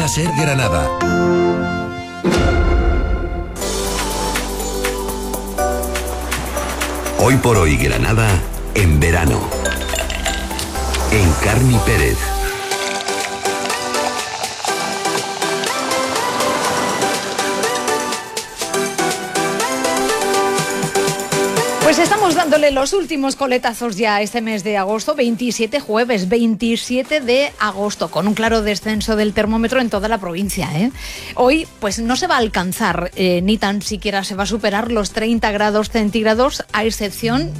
Ser Granada. Hoy por hoy Granada en verano. En Carmi Pérez. Pues estamos dándole los últimos coletazos ya este mes de agosto, jueves 27 de agosto, con un claro descenso del termómetro en toda la provincia, ¿eh? Hoy pues no se va a alcanzar, ni tan siquiera se va a superar los 30 grados centígrados, a excepción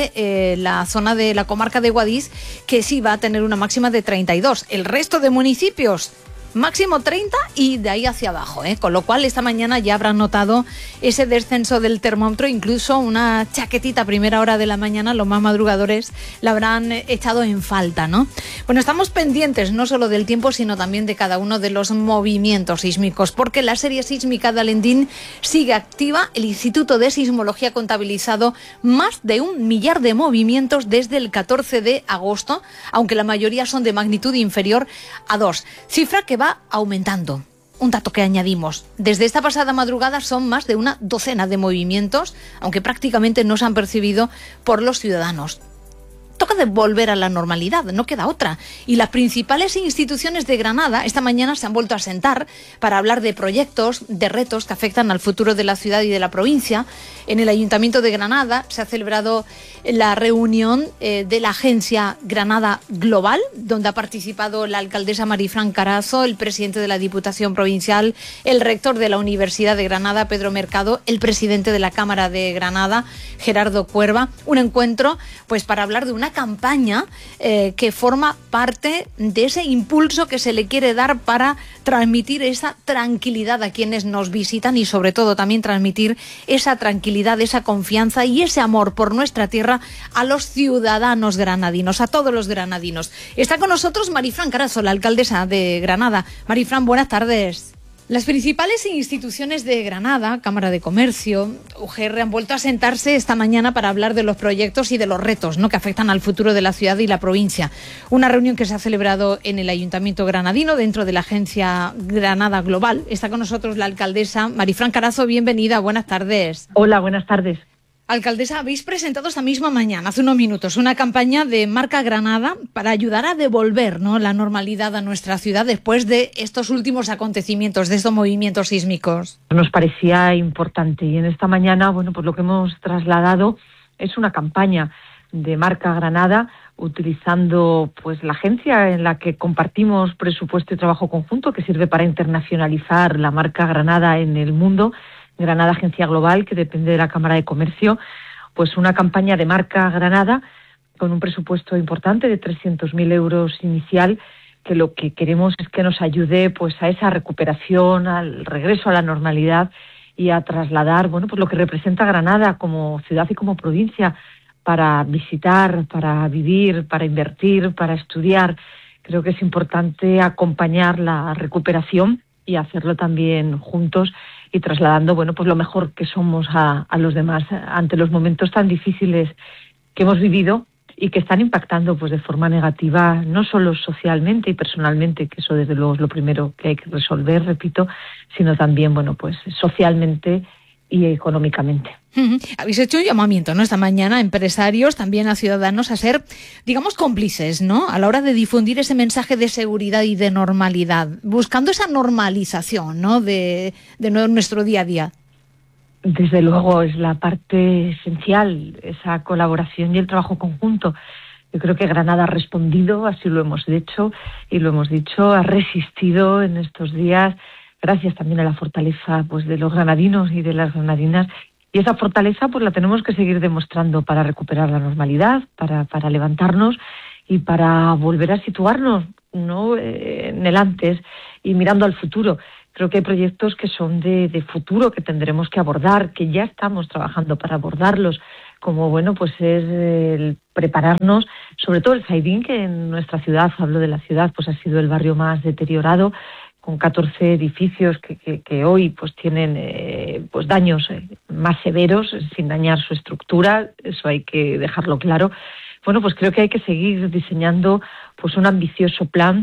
de la zona de la comarca de Guadix, que sí va a tener una máxima de 32. El resto de municipios, máximo 30 y de ahí hacia abajo, ¿eh? Con lo cual esta mañana ya habrán notado ese descenso del termómetro, incluso una chaquetita a primera hora de la mañana, los más madrugadores la habrán echado en falta, ¿no? Bueno, estamos pendientes no solo del tiempo, sino también de cada uno de los movimientos sísmicos, porque la serie sísmica de Alendín sigue activa. El Instituto de Sismología ha contabilizado más de 1 millar de movimientos desde el 14 de agosto, aunque la mayoría son de magnitud inferior a 2, cifra que va aumentando. Un dato que añadimos: desde esta pasada madrugada son más de una docena de movimientos, aunque prácticamente no se han percibido por los ciudadanos. Toca de volver a la normalidad, no queda otra. Y las principales instituciones de Granada esta mañana se han vuelto a sentar para hablar de proyectos, de retos que afectan al futuro de la ciudad y de la provincia. En el Ayuntamiento de Granada se ha celebrado la reunión de la agencia Granada Global, donde ha participado la alcaldesa Marifran Carazo, el presidente de la Diputación Provincial, el rector de la Universidad de Granada, Pedro Mercado, el presidente de la Cámara de Granada, Gerardo Cuerva. Un encuentro pues para hablar de una campaña que forma parte de ese impulso que se le quiere dar para transmitir esa tranquilidad a quienes nos visitan y sobre todo también transmitir esa tranquilidad, esa confianza y ese amor por nuestra tierra a los ciudadanos granadinos, a todos los granadinos. Está con nosotros Marifran Carazo, la alcaldesa de Granada. Marifran, buenas tardes. Las principales instituciones de Granada, Cámara de Comercio, UGR, han vuelto a sentarse esta mañana para hablar de los proyectos y de los retos, ¿no?, que afectan al futuro de la ciudad y la provincia. Una reunión que se ha celebrado en el Ayuntamiento granadino dentro de la agencia Granada Global. Está con nosotros la alcaldesa Marifran Carazo. Bienvenida, buenas tardes. Hola, buenas tardes. Alcaldesa, habéis presentado esta misma mañana, hace unos minutos, una campaña de Marca Granada para ayudar a devolver, ¿no?, la normalidad a nuestra ciudad después de estos últimos acontecimientos, de estos movimientos sísmicos. Nos parecía importante y en esta mañana, bueno, pues lo que hemos trasladado es una campaña de Marca Granada utilizando pues la agencia en la que compartimos presupuesto y trabajo conjunto, que sirve para internacionalizar la marca Granada en el mundo. Granada Agencia Global, que depende de la Cámara de Comercio, pues una campaña de Marca Granada con un presupuesto importante de 300.000 euros inicial, que lo que queremos es que nos ayude pues a esa recuperación, al regreso a la normalidad y a trasladar, bueno, pues lo que representa Granada como ciudad y como provincia para visitar, para vivir, para invertir, para estudiar. Creo que es importante acompañar la recuperación y hacerlo también juntos y trasladando, bueno, pues lo mejor que somos a los demás ante los momentos tan difíciles que hemos vivido y que están impactando pues de forma negativa, no solo socialmente y personalmente, que eso desde luego es lo primero que hay que resolver, repito, sino también, bueno, pues socialmente y económicamente. Habéis hecho un llamamiento, ¿no?, esta mañana a empresarios, también a ciudadanos, a ser, digamos, cómplices, ¿no?, a la hora de difundir ese mensaje de seguridad y de normalidad, buscando esa normalización, ¿no?, de nuestro día a día. Desde luego es la parte esencial, esa colaboración y el trabajo conjunto. Yo creo que Granada ha respondido, así lo hemos hecho y lo hemos dicho, ha resistido en estos días, gracias también a la fortaleza pues de los granadinos y de las granadinas. Y esa fortaleza pues la tenemos que seguir demostrando para recuperar la normalidad, para levantarnos y para volver a situarnos, ¿no?, en el antes y mirando al futuro. Creo que hay proyectos que son de futuro, que tendremos que abordar, que ya estamos trabajando para abordarlos, como bueno, pues es el prepararnos, sobre todo el Zaidín, que en nuestra ciudad, hablo de la ciudad, pues ha sido el barrio más deteriorado, con 14 edificios que hoy pues tienen pues daños más severos, sin dañar su estructura, eso hay que dejarlo claro. Bueno, pues creo que hay que seguir diseñando pues un ambicioso plan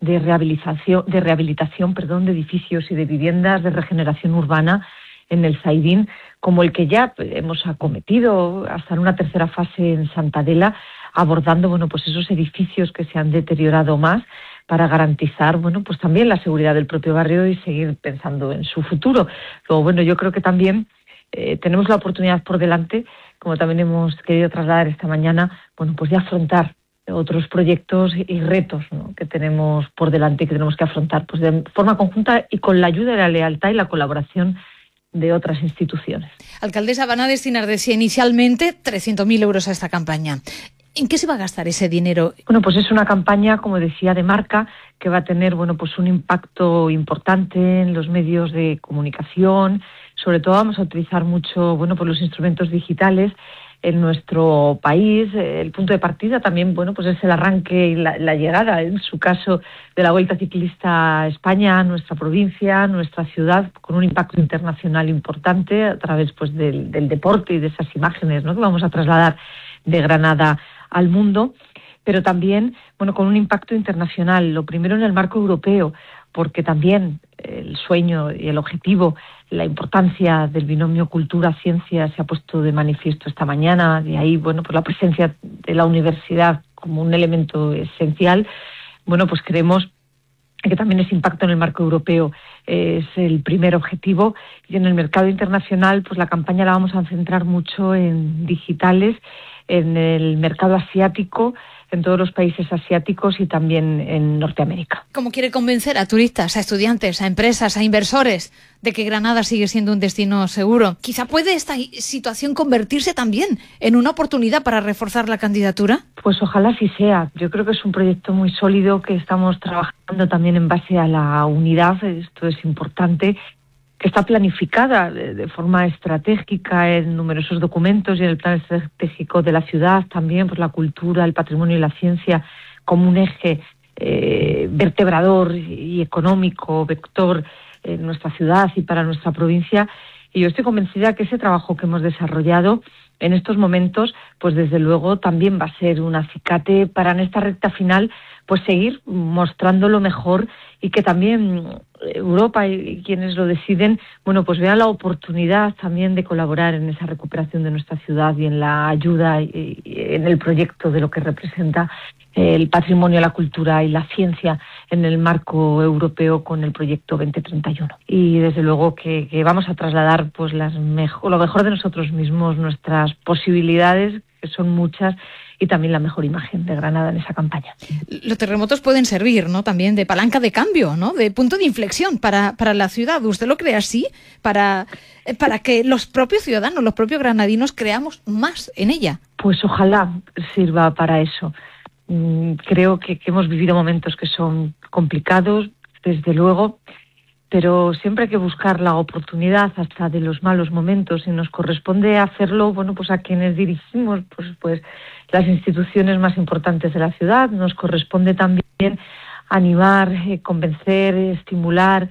de rehabilitación, de edificios y de viviendas, de regeneración urbana en el Zaidín, como el que ya hemos acometido hasta en una tercera fase en Santa Adela, abordando pues esos edificios que se han deteriorado más para garantizar pues también la seguridad del propio barrio y seguir pensando en su futuro. Luego, yo creo que también tenemos la oportunidad por delante, como también hemos querido trasladar esta mañana, pues de afrontar otros proyectos y retos, ¿no?, que tenemos por delante y que tenemos que afrontar pues de forma conjunta y con la ayuda y la lealtad y la colaboración de otras instituciones. Alcaldesa, van a destinar inicialmente 300.000 euros a esta campaña. ¿En qué se va a gastar ese dinero? Pues es una campaña, como decía, de marca que va a tener pues un impacto importante en los medios de comunicación. Sobre todo vamos a utilizar mucho pues los instrumentos digitales en nuestro país. El punto de partida también pues es el arranque y la llegada, en su caso, de la Vuelta Ciclista a España, a nuestra provincia, a nuestra ciudad, con un impacto internacional importante a través pues del deporte y de esas imágenes, ¿no?, que vamos a trasladar de Granada al mundo, pero también con un impacto internacional. Lo primero en el marco europeo, porque también el sueño y el objetivo, la importancia del binomio cultura-ciencia se ha puesto de manifiesto esta mañana. De ahí pues la presencia de la universidad como un elemento esencial. Pues creemos que también ese impacto en el marco europeo es el primer objetivo, y en el mercado internacional pues la campaña la vamos a centrar mucho en digitales, en el mercado asiático, en todos los países asiáticos y también en Norteamérica. ¿Cómo quiere convencer a turistas, a estudiantes, a empresas, a inversores de que Granada sigue siendo un destino seguro? Quizá puede esta situación convertirse también en una oportunidad para reforzar la candidatura. Pues ojalá así sea. Yo creo que es un proyecto muy sólido, que estamos trabajando también en base a la unidad. Esto es importante, que está planificada de forma estratégica en numerosos documentos y en el plan estratégico de la ciudad también, pues la cultura, el patrimonio y la ciencia como un eje vertebrador y económico, vector en nuestra ciudad y para nuestra provincia. Y yo estoy convencida que ese trabajo que hemos desarrollado en estos momentos, pues desde luego también va a ser un acicate para en esta recta final pues seguir mostrando lo mejor, y que también Europa y quienes lo deciden, pues vean la oportunidad también de colaborar en esa recuperación de nuestra ciudad y en la ayuda y en el proyecto de lo que representa el patrimonio, la cultura y la ciencia en el marco europeo con el proyecto 2031. Y desde luego que vamos a trasladar pues lo mejor de nosotros mismos, nuestras posibilidades, que son muchas, y también la mejor imagen de Granada en esa campaña. Los terremotos pueden servir, ¿no?, también de palanca de cambio, ¿no?, de punto de inflexión para la ciudad. ¿Usted lo cree así? Para que los propios ciudadanos, los propios granadinos, creamos más en ella. Pues ojalá sirva para eso. Creo que hemos vivido momentos que son complicados, desde luego, pero siempre hay que buscar la oportunidad hasta de los malos momentos, y nos corresponde hacerlo, pues a quienes dirigimos pues las instituciones más importantes de la ciudad. Nos corresponde también animar, convencer, estimular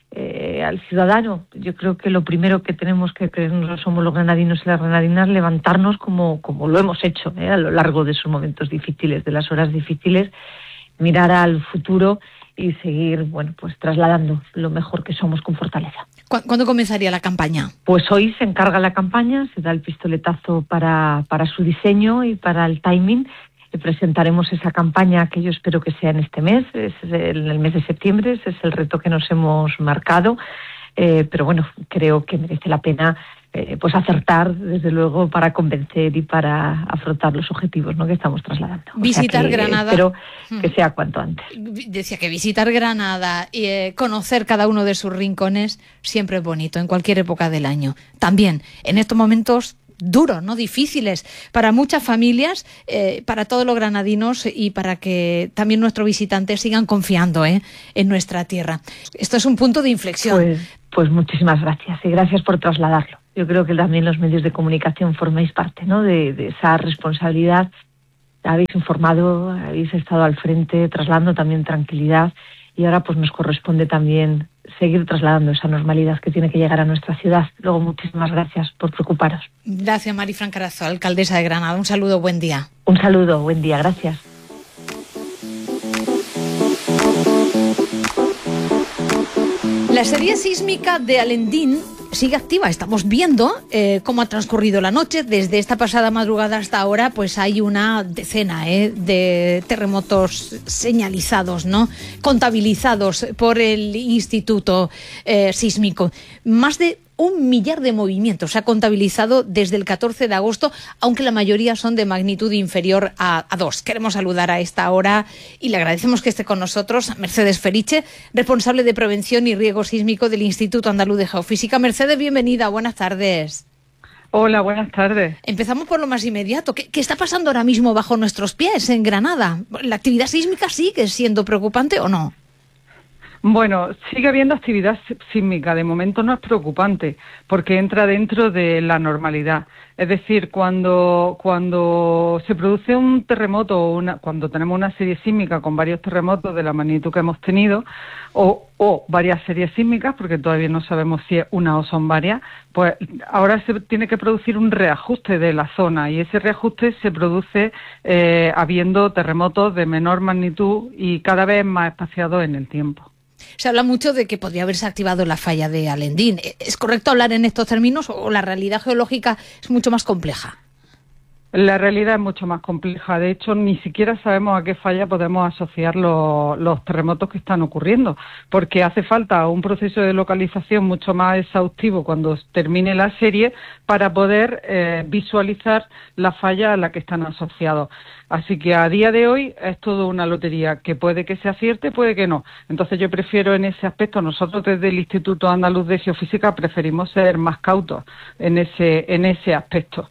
al ciudadano. Yo creo que lo primero que tenemos que creernos somos los granadinos y las granadinas, levantarnos como lo hemos hecho a lo largo de esos momentos difíciles, de las horas difíciles, mirar al futuro y seguir pues trasladando lo mejor que somos con fortaleza. ¿Cuándo comenzaría la campaña? Pues hoy se encarga la campaña, se da el pistoletazo para su diseño y para el timing. Presentaremos esa campaña, que yo espero que sea en este mes, en el mes de septiembre. Ese es el reto que nos hemos marcado, pero creo que merece la pena pues acertar, desde luego, para convencer y para afrontar los objetivos, ¿no?, que estamos trasladando. Visitar Granada. Espero que sea cuanto antes. Decía que visitar Granada y conocer cada uno de sus rincones siempre es bonito, en cualquier época del año. También en estos momentos duros, ¿no?, difíciles para muchas familias, para todos los granadinos, y para que también nuestros visitantes sigan confiando en nuestra tierra. Esto es un punto de inflexión. Pues muchísimas gracias, y gracias por trasladarlo. Yo creo que también los medios de comunicación formáis parte, ¿no?, de esa responsabilidad. Habéis informado, habéis estado al frente, trasladando también tranquilidad, y ahora pues nos corresponde también seguir trasladando esa normalidad que tiene que llegar a nuestra ciudad. Luego, muchísimas gracias por preocuparos. Gracias, Marifran Carazo, alcaldesa de Granada. Un saludo, buen día. Un saludo, buen día, gracias. La serie sísmica de Alendín sigue activa. Estamos viendo cómo ha transcurrido la noche. Desde esta pasada madrugada hasta ahora, pues hay una decena de terremotos señalizados, ¿no? Contabilizados por el Instituto Sísmico. Más de 1 millar de movimientos se ha contabilizado desde el 14 de agosto, aunque la mayoría son de magnitud inferior a 2. Queremos saludar a esta hora y le agradecemos que esté con nosotros a Mercedes Feriche, responsable de prevención y riesgo sísmico del Instituto Andaluz de Geofísica. Mercedes, bienvenida, buenas tardes. Hola, buenas tardes. Empezamos por lo más inmediato. ¿Qué está pasando ahora mismo bajo nuestros pies en Granada? ¿La actividad sísmica sigue siendo preocupante o no? Bueno, sigue habiendo actividad sísmica. De momento no es preocupante porque entra dentro de la normalidad. Es decir, cuando se produce un terremoto cuando tenemos una serie sísmica con varios terremotos de la magnitud que hemos tenido o varias series sísmicas, porque todavía no sabemos si es una o son varias, pues ahora se tiene que producir un reajuste de la zona y ese reajuste se produce habiendo terremotos de menor magnitud y cada vez más espaciados en el tiempo. Se habla mucho de que podría haberse activado la falla de Alendín. ¿Es correcto hablar en estos términos o la realidad geológica es mucho más compleja? La realidad es mucho más compleja. De hecho, ni siquiera sabemos a qué falla podemos asociar los terremotos que están ocurriendo, porque hace falta un proceso de localización mucho más exhaustivo cuando termine la serie para poder visualizar la falla a la que están asociados. Así que a día de hoy es todo una lotería, que puede que se acierte, puede que no. Entonces yo prefiero en ese aspecto, nosotros desde el Instituto Andaluz de Geofísica preferimos ser más cautos en ese aspecto.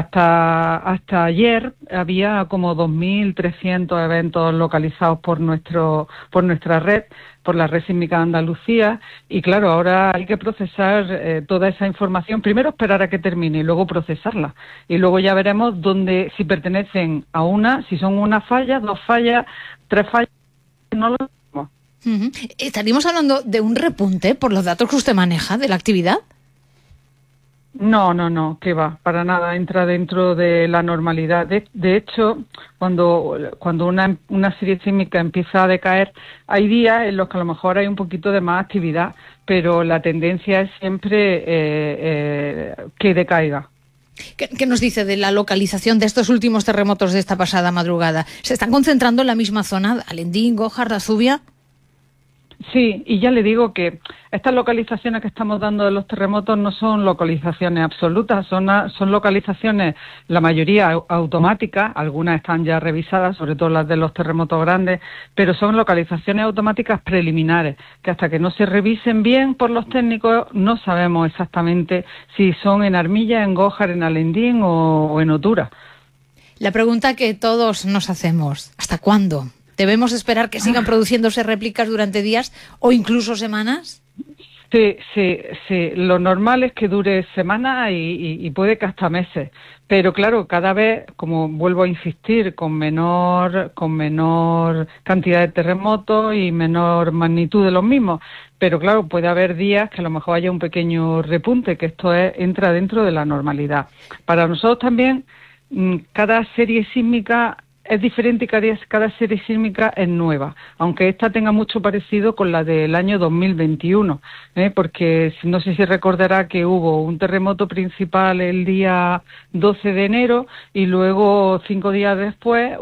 Hasta ayer había como 2.300 eventos localizados por nuestra red, por la red sísmica de Andalucía, y claro, ahora hay que procesar toda esa información, primero esperar a que termine y luego procesarla, y luego ya veremos si pertenecen a si son una falla, 2 fallas, 3 fallas, no lo sabemos. ¿Estaríamos hablando de un repunte por los datos que usted maneja de la actividad? No, que va, para nada, entra dentro de la normalidad. De hecho, cuando una serie sísmica empieza a decaer, hay días en los que a lo mejor hay un poquito de más actividad, pero la tendencia es siempre que decaiga. ¿Qué nos dice de la localización de estos últimos terremotos de esta pasada madrugada? ¿Se están concentrando en la misma zona, Alendín, Gójar, Zubia? Sí, y ya le digo que estas localizaciones que estamos dando de los terremotos no son localizaciones absolutas, son localizaciones, la mayoría automáticas, algunas están ya revisadas, sobre todo las de los terremotos grandes, pero son localizaciones automáticas preliminares, que hasta que no se revisen bien por los técnicos no sabemos exactamente si son en Armilla, en Gójar, en Alendín o en Otura. La pregunta que todos nos hacemos, ¿hasta cuándo? ¿Debemos esperar que sigan produciéndose réplicas durante días o incluso semanas? Sí. Lo normal es que dure semanas y puede que hasta meses. Pero claro, cada vez, como vuelvo a insistir, con menor cantidad de terremotos y menor magnitud de los mismos. Pero claro, puede haber días que a lo mejor haya un pequeño repunte, que entra dentro de la normalidad. Para nosotros también, cada serie sísmica es diferente y cada serie sísmica es nueva, aunque esta tenga mucho parecido con la del año 2021, porque no sé si recordará que hubo un terremoto principal el día 12 de enero y luego 5 días después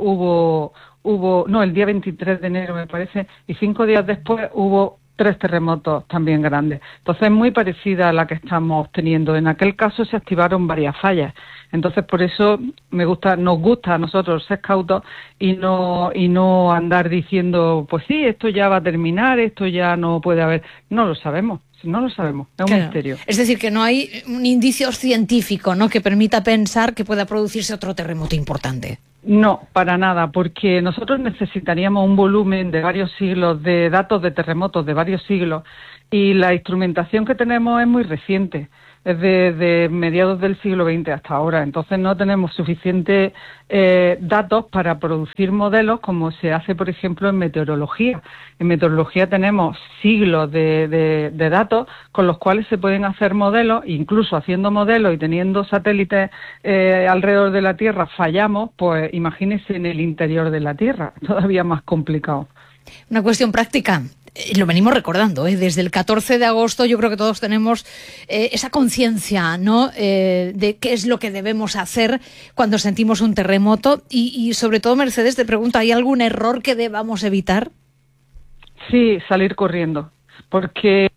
el día 23 de enero me parece, y 5 días después hubo 3 terremotos también grandes. Entonces es muy parecida a la que estamos teniendo. En aquel caso se activaron varias fallas. Entonces por eso nos gusta a nosotros ser cautos y no andar diciendo, pues sí, esto ya va a terminar, esto ya no puede haber. No lo sabemos, es un misterio. Es decir, que no hay un indicio científico, ¿no?, que permita pensar que pueda producirse otro terremoto importante. No, para nada, porque nosotros necesitaríamos un volumen de varios siglos de datos de terremotos de varios siglos y la instrumentación que tenemos es muy reciente. Es de mediados del siglo XX hasta ahora, entonces no tenemos suficientes datos para producir modelos como se hace, por ejemplo, en meteorología. En meteorología tenemos siglos de datos con los cuales se pueden hacer modelos, incluso haciendo modelos y teniendo satélites alrededor de la Tierra fallamos, pues imagínense en el interior de la Tierra, todavía más complicado. Una cuestión práctica. lo venimos recordando, desde el 14 de agosto yo creo que todos tenemos esa conciencia, ¿no? De qué es lo que debemos hacer cuando sentimos un terremoto y sobre todo, Mercedes, te pregunto, ¿hay algún error que debamos evitar? Sí, salir corriendo, porque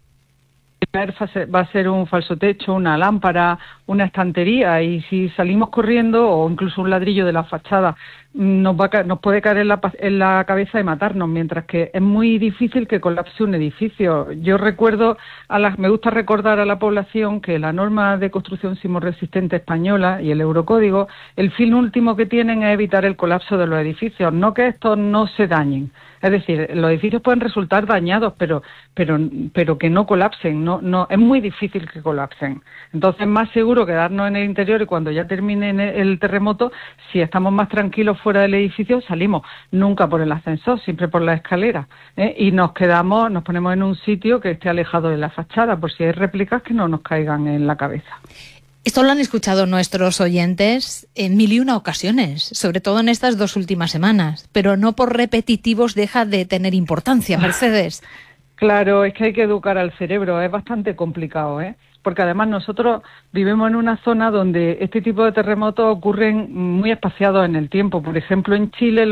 va a ser un falso techo, una lámpara, una estantería, y si salimos corriendo, o incluso un ladrillo de la fachada, nos puede caer en la cabeza y matarnos, mientras que es muy difícil que colapse un edificio. Yo recuerdo, me gusta recordar a la población que la norma de construcción sismorresistente española y el Eurocódigo, el fin último que tienen es evitar el colapso de los edificios, no que estos no se dañen. Es decir, los edificios pueden resultar dañados, pero que no colapsen. No, es muy difícil que colapsen. Entonces, es más seguro quedarnos en el interior, y cuando ya termine el terremoto, si estamos más tranquilos fuera del edificio, salimos. Nunca por el ascensor, siempre por la escalera. Y nos ponemos en un sitio que esté alejado de la fachada, por si hay réplicas que no nos caigan en la cabeza. Esto lo han escuchado nuestros oyentes en 1001 ocasiones, sobre todo en estas 2 últimas semanas, pero no por repetitivos deja de tener importancia, Mercedes. Claro, es que hay que educar al cerebro, es bastante complicado, porque además nosotros vivimos en una zona donde este tipo de terremotos ocurren muy espaciados en el tiempo. Por ejemplo, en Chile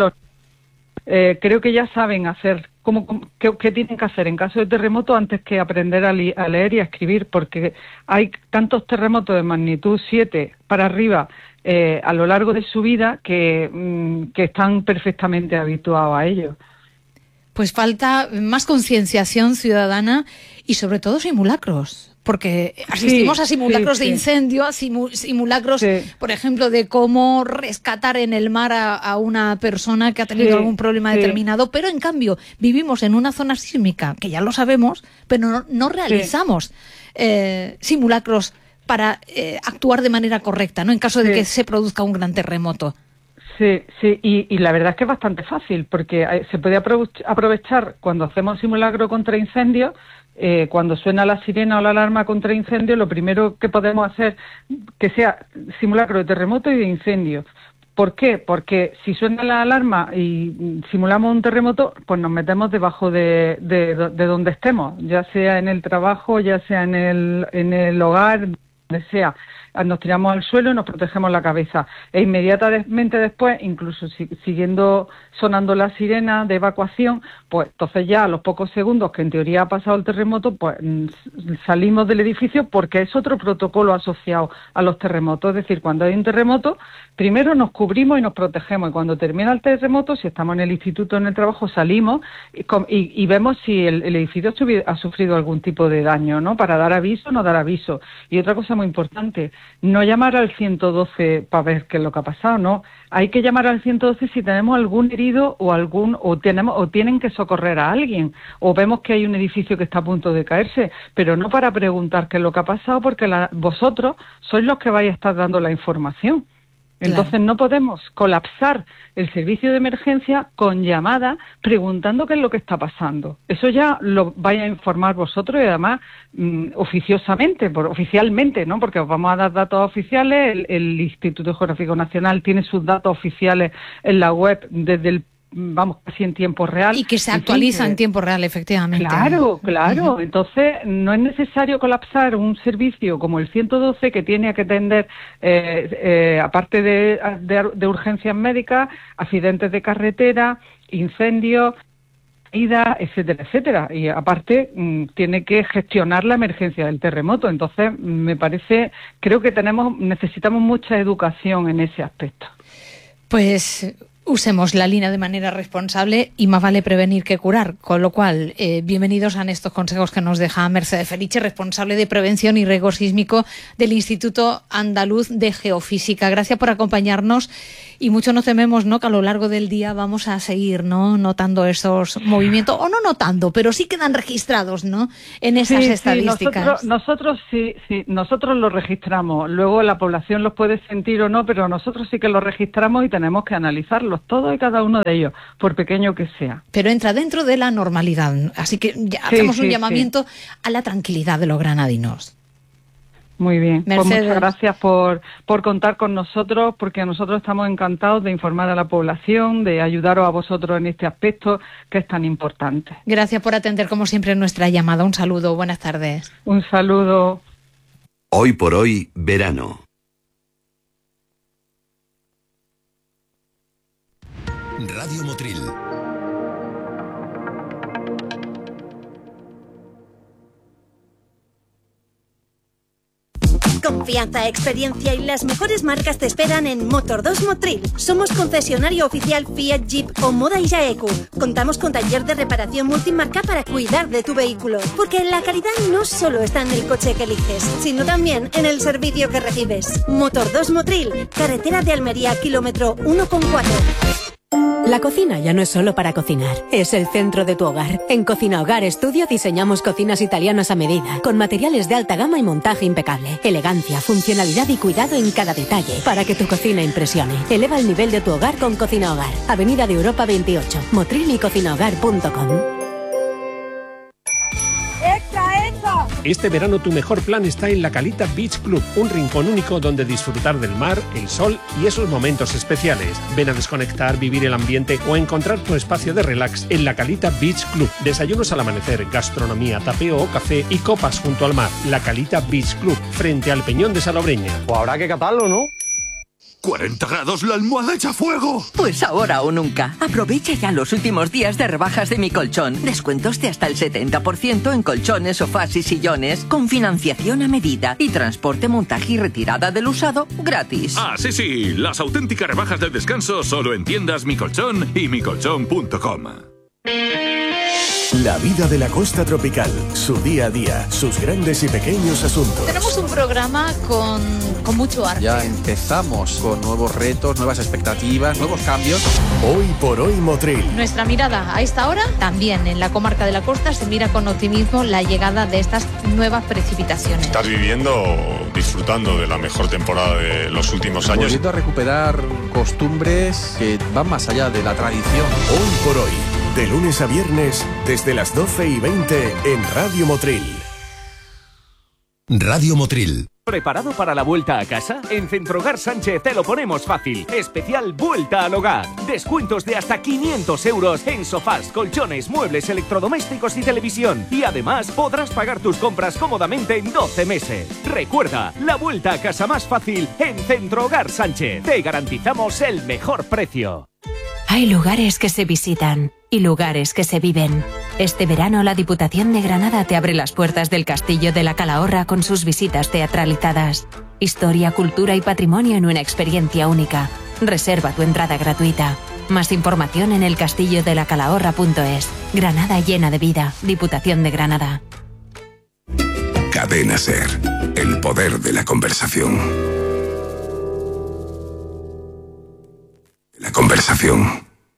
creo que ya saben hacer qué tienen que hacer en caso de terremoto antes que aprender a leer y a escribir, porque hay tantos terremotos de magnitud 7 para arriba a lo largo de su vida que están perfectamente habituados a ello. Pues falta más concienciación ciudadana y sobre todo simulacros, porque asistimos a simulacros de incendio, a simulacros, por ejemplo, de cómo rescatar en el mar a una persona que ha tenido algún problema determinado, pero en cambio vivimos en una zona sísmica, que ya lo sabemos, pero no realizamos simulacros para actuar de manera correcta, ¿no? En caso de que se produzca un gran terremoto. Sí, y la verdad es que es bastante fácil, porque se puede aprovechar cuando hacemos simulacro contra incendios. Cuando suena la sirena o la alarma contra incendio, lo primero que podemos hacer que sea simulacro de terremoto y de incendio. ¿Por qué? Porque si suena la alarma y simulamos un terremoto, pues nos metemos debajo de donde estemos, ya sea en el trabajo, ya sea en el hogar, donde sea. Nos tiramos al suelo y nos protegemos la cabeza. E inmediatamente después, incluso siguiendo sonando la sirena de evacuación, pues entonces ya a los pocos segundos que en teoría ha pasado el terremoto, pues salimos del edificio, porque es otro protocolo asociado a los terremotos. Es decir, cuando hay un terremoto, primero nos cubrimos y nos protegemos, y cuando termina el terremoto, si estamos en el instituto o en el trabajo, salimos y vemos si el edificio ha sufrido algún tipo de daño, ¿no? Para dar aviso o no dar aviso. Y otra cosa muy importante, no llamar al 112 para ver qué es lo que ha pasado, no. Hay que llamar al 112 si tenemos algún herido o tienen que socorrer a alguien, o vemos que hay un edificio que está a punto de caerse, pero no para preguntar qué es lo que ha pasado, porque vosotros sois los que vais a estar dando la información. Entonces no podemos colapsar el servicio de emergencia con llamada preguntando qué es lo que está pasando. Eso ya lo vais a informar vosotros, y además oficialmente, ¿no? Porque os vamos a dar datos oficiales. El Instituto Geográfico Nacional tiene sus datos oficiales en la web desde casi en tiempo real. Y que se actualiza en tiempo real, efectivamente. Claro. Entonces, no es necesario colapsar un servicio como el 112, que tiene que atender, aparte de urgencias médicas, accidentes de carretera, incendios, etcétera, etcétera. Y aparte, tiene que gestionar la emergencia del terremoto. Entonces, creo que necesitamos mucha educación en ese aspecto. Pues usemos la línea de manera responsable, y más vale prevenir que curar. Con lo cual, bienvenidos a estos consejos que nos deja Mercedes Felice, responsable de prevención y riesgo sísmico del Instituto Andaluz de Geofísica. Gracias por acompañarnos, y mucho nos tememos, ¿no?, que a lo largo del día vamos a seguir, ¿no?, notando esos movimientos, o no notando, pero sí quedan registrados, ¿no?, en esas estadísticas. Nosotros lo registramos. Luego la población los puede sentir o no, pero nosotros sí que los registramos y tenemos que analizarlos, todos y cada uno de ellos, por pequeño que sea. Pero entra dentro de la normalidad, así que ya hacemos un llamamiento a la tranquilidad de los granadinos. Muy bien, Mercedes. Pues muchas gracias por contar con nosotros, porque nosotros estamos encantados de informar a la población, de ayudaros a vosotros en este aspecto que es tan importante. Gracias por atender como siempre nuestra llamada. Un saludo, buenas tardes. Un saludo. Hoy por hoy, verano. Radio Motril. Confianza, experiencia y las mejores marcas te esperan en Motor 2 Motril. Somos concesionario oficial Fiat, Jeep o Moda y Jaeku. Contamos con taller de reparación multimarca para cuidar de tu vehículo. Porque la calidad no solo está en el coche que eliges, sino también en el servicio que recibes. Motor 2 Motril, carretera de Almería, kilómetro 1,4. La cocina ya no es solo para cocinar, es el centro de tu hogar. En Cocina Hogar Estudio diseñamos cocinas italianas a medida, con materiales de alta gama y montaje impecable. Elegancia, funcionalidad y cuidado en cada detalle, para que tu cocina impresione. Eleva el nivel de tu hogar con Cocina Hogar. Avenida de Europa 28, Motril y cocinahogar.com. Este verano tu mejor plan está en La Calita Beach Club, un rincón único donde disfrutar del mar, el sol y esos momentos especiales. Ven a desconectar, vivir el ambiente o encontrar tu espacio de relax en La Calita Beach Club. Desayunos al amanecer, gastronomía, tapeo o café y copas junto al mar. La Calita Beach Club, frente al Peñón de Salobreña. Pues habrá que catarlo, ¿no? 40 grados, la almohada echa fuego. Pues ahora o nunca. Aprovecha ya los últimos días de rebajas de Mi Colchón. Descuentos de hasta el 70% en colchones, sofás y sillones, con financiación a medida y transporte, montaje y retirada del usado gratis. Ah, sí, las auténticas rebajas del descanso solo en tiendas Mi Colchón y micolchón.com. La vida de la costa tropical, su día a día, sus grandes y pequeños asuntos. Tenemos un programa con mucho arte. Ya empezamos con nuevos retos, nuevas expectativas, nuevos cambios. Hoy por hoy Motril. Nuestra mirada a esta hora también en la comarca de la costa se mira con optimismo la llegada de estas nuevas precipitaciones. Estás disfrutando de la mejor temporada de los últimos años. Volviendo a recuperar costumbres que van más allá de la tradición. Hoy por hoy, de lunes a viernes, desde las 12:20 en Radio Motril. Radio Motril. ¿Preparado para la vuelta a casa? En Centrogar Sánchez te lo ponemos fácil. Especial Vuelta al Hogar. Descuentos de hasta 500 euros en sofás, colchones, muebles, electrodomésticos y televisión. Y además podrás pagar tus compras cómodamente en 12 meses. Recuerda, la vuelta a casa más fácil en Centrogar Sánchez. Te garantizamos el mejor precio. Hay lugares que se visitan y lugares que se viven. Este verano la Diputación de Granada te abre las puertas del Castillo de la Calahorra con sus visitas teatralizadas. Historia, cultura y patrimonio en una experiencia única. Reserva tu entrada gratuita. Más información en elcastillodelacalahorra.es. Granada llena de vida. Diputación de Granada. Cadena SER. El poder de la conversación. La conversación.